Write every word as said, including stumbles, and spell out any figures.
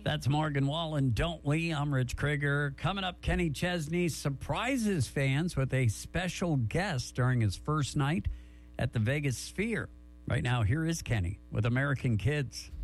That's Morgan Wallen, Don't We? I'm Rich Krieger. Coming up, Kenny Chesney surprises fans with a special guest during his first night at the Vegas Sphere. Right now, here is Kenny with American Kids.